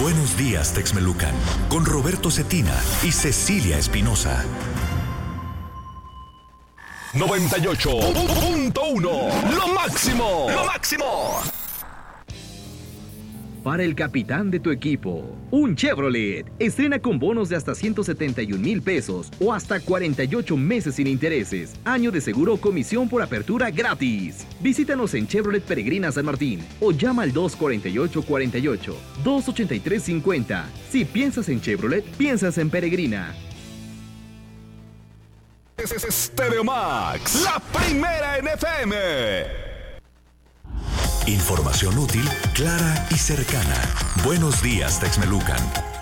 Buenos días, Texmelucan, con Roberto Cetina y Cecilia Espinosa. 98.1, lo máximo, lo máximo. Para el capitán de tu equipo, un Chevrolet. Estrena con bonos de hasta 171,000 pesos o hasta 48 meses sin intereses. Año de seguro o comisión por apertura gratis. Visítanos en Chevrolet Peregrina San Martín o llama al 248-48, 283-50. Si piensas en Chevrolet, piensas en Peregrina. Stereo Max, la primera en FM. Información útil, clara y cercana. Buenos días, Texmelucan.